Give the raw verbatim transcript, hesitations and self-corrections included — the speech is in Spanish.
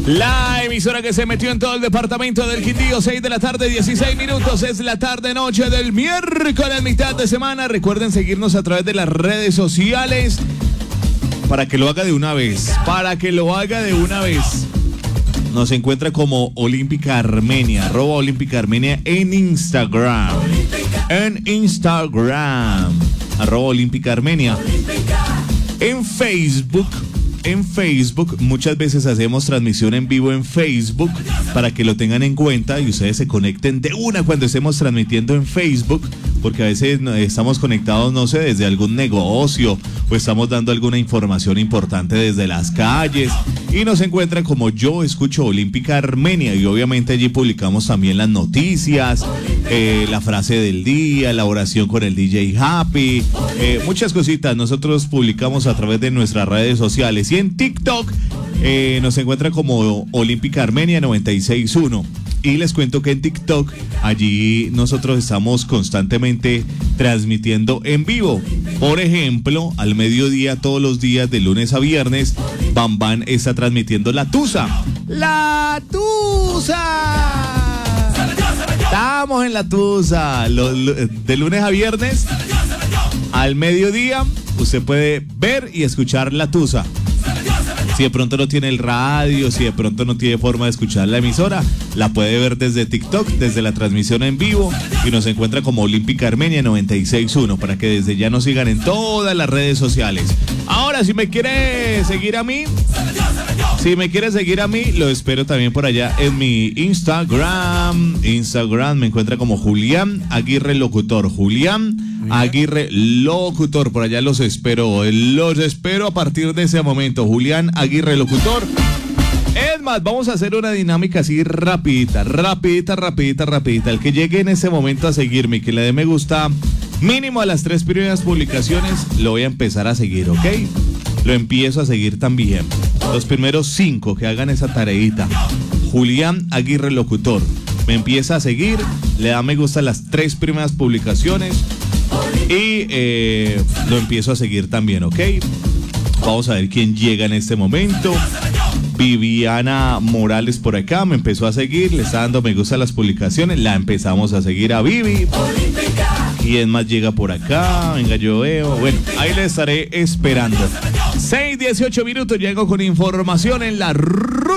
La emisora que se metió en todo el departamento del Quindío, seis de la tarde, dieciséis minutos, es la tarde-noche del miércoles, mitad de semana. Recuerden seguirnos a través de las redes sociales para que lo haga de una vez, para que lo haga de una vez. Nos encuentra como Olímpica Armenia, arroba Olímpica Armenia en Instagram. En Instagram, arroba Olímpica Armenia. En Facebook. En Facebook, muchas veces hacemos transmisión en vivo en Facebook para que lo tengan en cuenta y ustedes se conecten de una cuando estemos transmitiendo en Facebook, porque a veces estamos conectados, no sé, desde algún negocio o estamos dando alguna información importante desde las calles y nos encuentran como Yo Escucho Olímpica Armenia y obviamente allí publicamos también las noticias, eh, la frase del día, la oración con el D J Happy, eh, muchas cositas nosotros publicamos a través de nuestras redes sociales. Y en TikTok eh, nos encuentra como Olímpica Armenia noventa y seis punto uno. Y les cuento que en TikTok, allí nosotros estamos constantemente transmitiendo en vivo. Por ejemplo, al mediodía, todos los días, de lunes a viernes, Bam Bam está transmitiendo La Tusa. ¡La Tusa! Estamos en La Tusa. Lo, lo, de lunes a viernes, al mediodía, usted puede ver y escuchar La Tusa. Si de pronto no tiene el radio, si de pronto no tiene forma de escuchar la emisora, la puede ver desde TikTok, desde la transmisión en vivo y nos encuentra como Olímpica Armenia noventa y seis punto uno para que desde ya nos sigan en todas las redes sociales. Ahora, si me quiere seguir a mí, si me quiere seguir a mí, lo espero también por allá en mi Instagram. Instagram me encuentra como Julián Aguirre Locutor. Julián Aguirre Locutor, por allá los espero, los espero a partir de ese momento, Julián Aguirre Locutor. Es más, vamos a hacer una dinámica así rapidita, rapidita, rapidita, rapidita. El que llegue en ese momento a seguirme y que le dé me gusta mínimo a las tres primeras publicaciones, lo voy a empezar a seguir, ¿ok? Lo empiezo a seguir también. Los primeros cinco que hagan esa tareita, Julián Aguirre Locutor, me empieza a seguir, le da me gusta a las tres primeras publicaciones y eh, lo empiezo a seguir también, ¿ok? Vamos a ver quién llega en este momento. Viviana Morales por acá me empezó a seguir, le está dando me gusta a las publicaciones, la empezamos a seguir a Vivi. ¿Quién más llega por acá? Venga, yo veo. Bueno, ahí le estaré esperando. seis, dieciocho minutos, llego con información en la ruta.